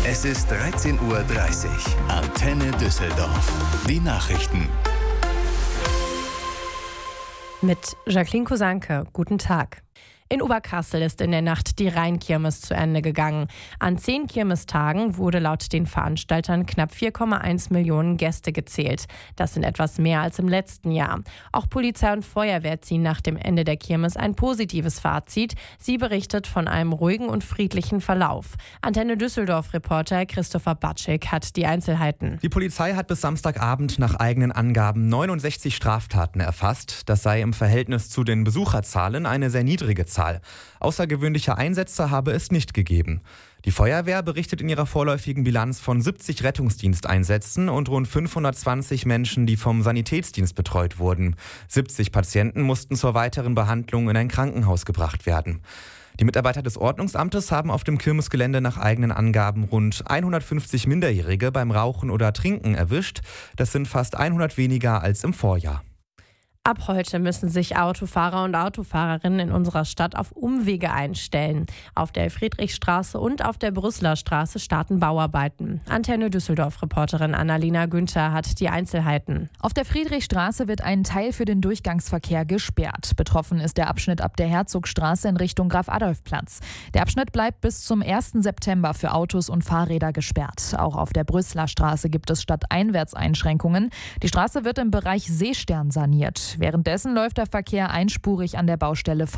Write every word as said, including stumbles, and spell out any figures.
Es ist dreizehn Uhr dreißig. Antenne Düsseldorf. Die Nachrichten. Mit Jacqueline Kosanke. Guten Tag. In Oberkassel ist in der Nacht die Rheinkirmes zu Ende gegangen. An zehn Kirmestagen wurde laut den Veranstaltern knapp vier Komma eins Millionen Gäste gezählt. Das sind etwas mehr als im letzten Jahr. Auch Polizei und Feuerwehr ziehen nach dem Ende der Kirmes ein positives Fazit. Sie berichtet von einem ruhigen und friedlichen Verlauf. Antenne Düsseldorf-Reporter Christopher Batschik hat die Einzelheiten. Die Polizei hat bis Samstagabend nach eigenen Angaben neunundsechzig Straftaten erfasst. Das sei im Verhältnis zu den Besucherzahlen eine sehr niedrige Zahl. Außergewöhnliche Einsätze habe es nicht gegeben. Die Feuerwehr berichtet in ihrer vorläufigen Bilanz von siebzig Rettungsdiensteinsätzen und rund fünfhundertzwanzig Menschen, die vom Sanitätsdienst betreut wurden. siebzig Patienten mussten zur weiteren Behandlung in ein Krankenhaus gebracht werden. Die Mitarbeiter des Ordnungsamtes haben auf dem Kirmesgelände nach eigenen Angaben rund hundertfünfzig Minderjährige beim Rauchen oder Trinken erwischt. Das sind fast hundert weniger als im Vorjahr. Ab heute müssen sich Autofahrer und Autofahrerinnen in unserer Stadt auf Umwege einstellen. Auf der Friedrichstraße und auf der Brüsseler Straße starten Bauarbeiten. Antenne Düsseldorf-Reporterin Annalena Günther hat die Einzelheiten. Auf der Friedrichstraße wird ein Teil für den Durchgangsverkehr gesperrt. Betroffen ist der Abschnitt ab der Herzogstraße in Richtung Graf-Adolf-Platz. Der Abschnitt bleibt bis zum ersten September für Autos und Fahrräder gesperrt. Auch auf der Brüsseler Straße gibt es Stadteinwärtseinschränkungen. Die Straße wird im Bereich Seestern saniert. Währenddessen läuft der Verkehr einspurig an der Baustelle